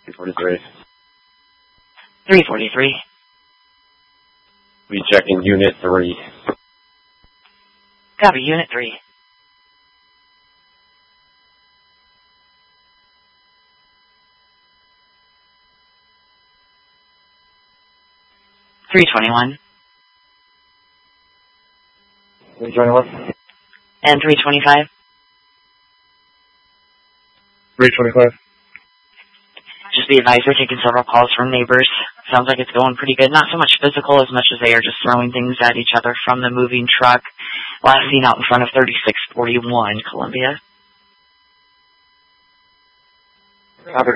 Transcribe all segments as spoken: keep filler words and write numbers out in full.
three forty-three. three forty-three. We checking Unit three. Copy, Unit three. three twenty-one. three twenty-one. And three twenty-five. three twenty-five. Just be advised, we're taking several calls from neighbors. Sounds like it's going pretty good. Not so much physical as much as they are just throwing things at each other from the moving truck. Last seen out in front of thirty-six forty-one, Columbia. Copy.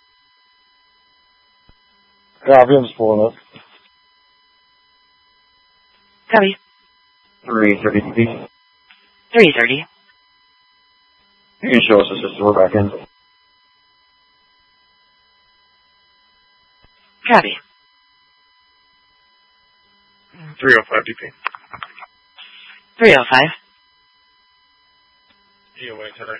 Copy, I'm just pulling up. Copy. three thirty. three thirty. You can show us the system. We're back in. Copy. three oh five D P. three oh five. E O A today.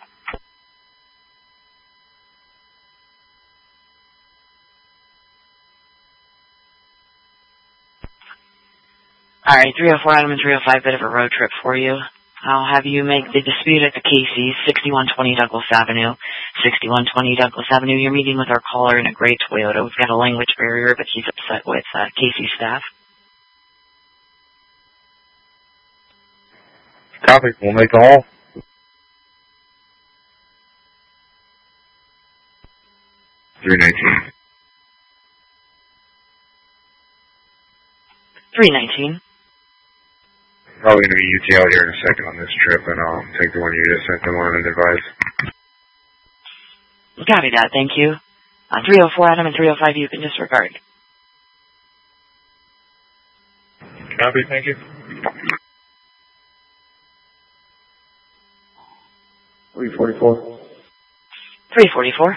Alright, three oh four Adam and three oh five, bit of a road trip for you. I'll have you make the dispute at the Casey's, sixty-one twenty Douglas Avenue. sixty-one twenty Douglas Avenue, you're meeting with our caller in a gray Toyota. We've got a language barrier, but he's upset with uh, Casey's staff. Copy. We'll make the call. three nineteen. three nineteen. Probably going to be U T L here in a second on this trip, and I'll take the one you just sent them on and advise. Copy that, thank you. On three oh four Adam and three oh five, you can disregard. Copy, thank you. three forty-four. three forty-four.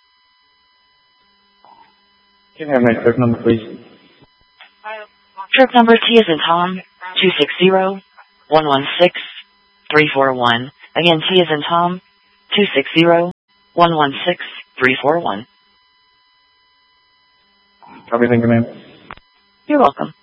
Can I have my trip number, please? Trip number T is in Tom, two six zero, one one six, three four one. Again, T is in Tom, two six zero, one one six, three four one. Copy, thank you, ma'am. You're welcome.